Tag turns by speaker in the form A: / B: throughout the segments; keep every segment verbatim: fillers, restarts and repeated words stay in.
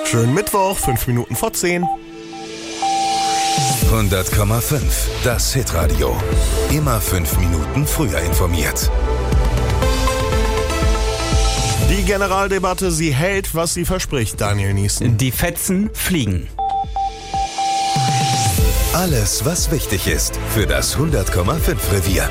A: Schönen Mittwoch, fünf Minuten vor zehn.
B: hundert Komma fünf, das Hitradio. Immer fünf Minuten früher informiert.
A: Die Generaldebatte, sie hält, was sie verspricht, Daniel Niesen.
C: Die Fetzen fliegen.
B: Alles, was wichtig ist für das hundert Komma fünf Revier.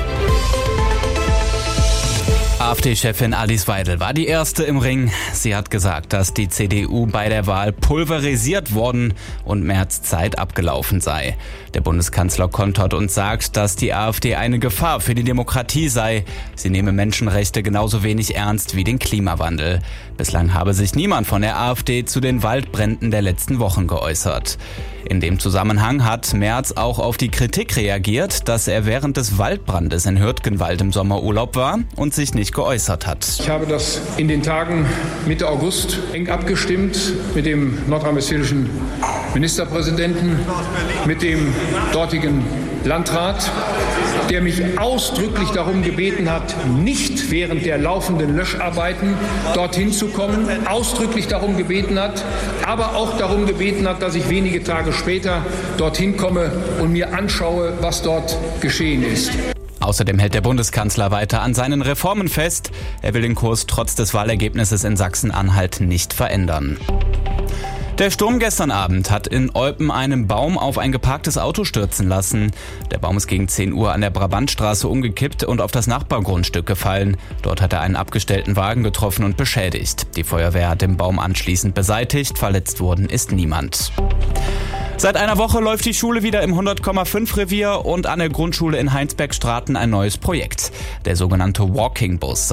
C: AfD-Chefin Alice Weidel war die Erste im Ring. Sie hat gesagt, dass die C D U bei der Wahl pulverisiert worden und Merz Zeit abgelaufen sei. Der Bundeskanzler kontert und sagt, dass die AfD eine Gefahr für die Demokratie sei. Sie nehme Menschenrechte genauso wenig ernst wie den Klimawandel. Bislang habe sich niemand von der AfD zu den Waldbränden der letzten Wochen geäußert. In dem Zusammenhang hat Merz auch auf die Kritik reagiert, dass er während des Waldbrandes in Hürtgenwald im Sommerurlaub war und sich nicht geäußert hat.
D: Ich habe das in den Tagen Mitte August eng abgestimmt mit dem nordrhein-westfälischen Ministerpräsidenten, mit dem dortigen Landrat, der mich ausdrücklich darum gebeten hat, nicht während der laufenden Löscharbeiten dorthin zu kommen, ausdrücklich darum gebeten hat, aber auch darum gebeten hat, dass ich wenige Tage später dorthin komme und mir anschaue, was dort geschehen ist.
C: Außerdem hält der Bundeskanzler weiter an seinen Reformen fest. Er will den Kurs trotz des Wahlergebnisses in Sachsen-Anhalt nicht verändern. Der Sturm gestern Abend hat in Eupen einen Baum auf ein geparktes Auto stürzen lassen. Der Baum ist gegen zehn Uhr an der Brabantstraße umgekippt und auf das Nachbargrundstück gefallen. Dort hat er einen abgestellten Wagen getroffen und beschädigt. Die Feuerwehr hat den Baum anschließend beseitigt. Verletzt worden ist niemand. Seit einer Woche läuft die Schule wieder im hundert Komma fünf Revier und an der Grundschule in Heinsberg-Straten ein neues Projekt. Der sogenannte Walking Bus